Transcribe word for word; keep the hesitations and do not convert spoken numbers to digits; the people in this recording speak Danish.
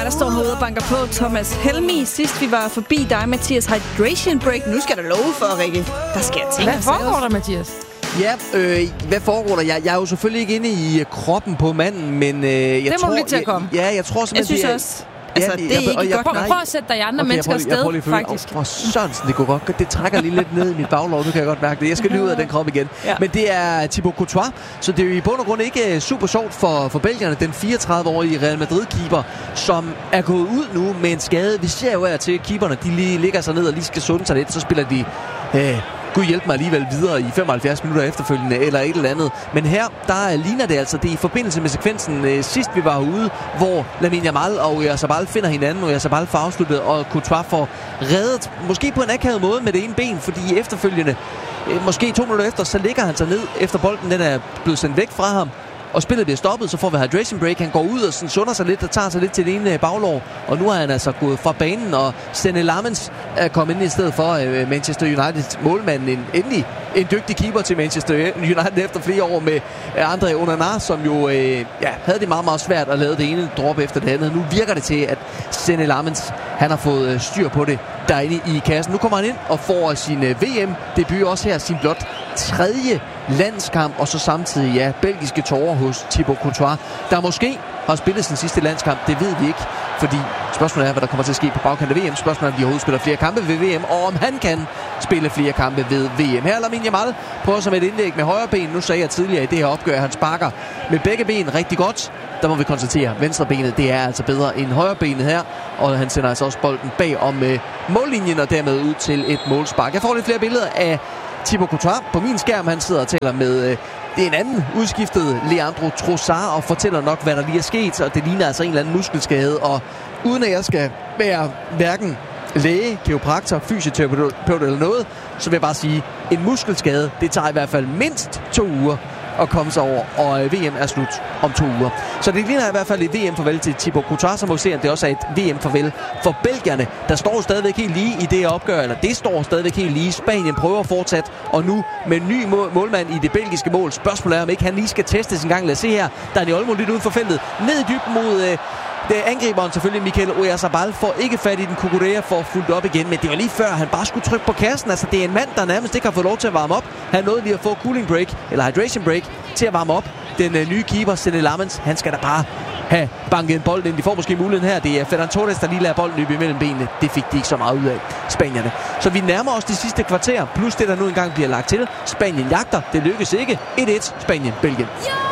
der står herude og banker på. Thomas Helmi, sidst vi var forbi dig, Mathias, Hydration Break. Nu skal der love for, Rikke. Der sker ting. Hvad foregår der, Mathias? Ja, øh, hvad foregår der? Jeg, jeg er jo selvfølgelig ikke inde i kroppen på manden, men øh, jeg det tror... må blive til at komme. Jeg, ja, jeg tror simpelthen... Jeg synes også... Altså, ja, det er jeg, ikke jeg, godt nok. Prøv at sætte dig i andre okay, mennesker afsted, faktisk. For Sørensen, det går godt. Det trækker lige lidt ned i mit baglov. Nu kan jeg godt mærke det. Jeg skal lige ud af den krop igen. Ja. Men det er Thibaut Courtois, så det er jo i bund og grund ikke super sjovt for, for belgierne. Den fireogtredive-årige Real Madrid-keeper, som er gået ud nu med en skade. Vi ser jo af til, keeperne de lige ligger sig ned og lige skal sunde sig lidt. Så spiller de... Øh, Gud hjælp mig alligevel videre i femoghalvfjerds minutter efterfølgende, eller et eller andet. Men her, der ligner det altså, det er i forbindelse med sekvensen øh, sidst vi var herude, hvor Lamine Yamal og Oyarzabal finder hinanden, og Oyarzabal får afsluttet, og Courtois får reddet, måske på en akavet måde med det ene ben, fordi efterfølgende, øh, måske to minutter efter, så ligger han sig ned, efter bolden den er blevet sendt væk fra ham, og spillet bliver stoppet, så får vi hydration break. Han går ud og sådan sunder sig lidt og tager sig lidt til det ene baglår. Og nu har han altså gået fra banen, og Senne Lammens er kommet ind i stedet for uh, Manchester United målmanden. En, endelig en dygtig keeper til Manchester United efter flere år med uh, André Onana, som jo uh, ja, havde det meget, meget svært at lave det ene drop efter det andet. Nu virker det til, at Senne Lammens han har fået uh, styr på det derinde i kassen. Nu kommer han ind og får sin uh, V M-debut også her, sin blot tredje landskamp, og så samtidig, ja, belgiske tårer hos Thibaut Courtois, der måske har spillet sin sidste landskamp. Det ved vi ikke, fordi spørgsmålet er, hvad der kommer til at ske på bagkant af V M. Spørgsmålet er, om de overhovedet spiller flere kampe ved V M, og om han kan spille flere kampe ved V M. Her Lamine Yamal prøver som et indlæg med højre ben. Nu sagde jeg tidligere i det her opgør, at han sparker med begge ben rigtig godt. Der må vi konstatere, at venstre benet, det er altså bedre end højre benet her, og han sender altså også bolden bag om øh, mållinjen og dermed ud til et målspark. Jeg får lidt flere billeder af Thibaut Courtois på min skærm. Han sidder og taler med øh, det er en anden udskiftet Leandro Trossard og fortæller nok, hvad der lige er sket, og det ligner altså en eller anden muskelskade. Og uden at jeg skal være hverken læge, kiropraktor, fysioterapeut eller noget, så vil jeg bare sige, en muskelskade, det tager i hvert fald mindst to uger at komme sig over, og V M er slut om to uger. Så det ligner i hvert fald et V M-farvel til Thibaut Courtois, som må se, at det også er et V M-farvel for belgierne. Der står stadigvæk helt lige i det her opgør, eller det står stadigvæk helt lige. Spanien prøver fortsat, og nu med en ny målmand i det belgiske mål. Spørgsmålet er, om ikke han lige skal testes en gang. Lad os se her. Dani Olmo lidt uden for feltet. Ned i dybden mod... Øh, Det angriberen selvfølgelig, Mikel Oyarzabal, får ikke fat i den. Cucurella får fuldt op igen, men det var lige før, han bare skulle trykke på kassen. Altså, det er en mand, der nærmest ikke har fået lov til at varme op. Han nåede lige at få cooling break, eller hydration break, til at varme op. Den øh, nye keeper, Senne Lammens, han skal da bare have banket en bold ind. De får måske muligheden her. Det er Ferran Torres, der lige lader bolden løbe imellem benene. Det fik de ikke så meget ud af, spanierne. Så vi nærmer os de sidste kvarter, plus det, der nu engang bliver lagt til. Spanien jagter. Det lykkes ikke. et et. Spanien, Belgien.